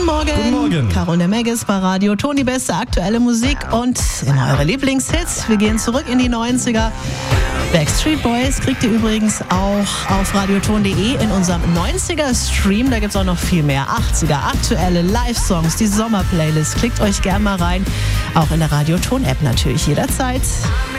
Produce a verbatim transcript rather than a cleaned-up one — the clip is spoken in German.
Morgen. Guten Morgen. Carol Megges bei Radio Ton, die beste aktuelle Musik und immer eure Lieblingshits. Wir gehen zurück in die neunziger. Backstreet Boys kriegt ihr übrigens auch auf radioton punkt de in unserem neunziger-Stream. Da gibt es auch noch viel mehr. achtziger, aktuelle Live-Songs, die Sommerplaylist. Klickt euch gerne mal rein. Auch in der Radioton-App natürlich jederzeit.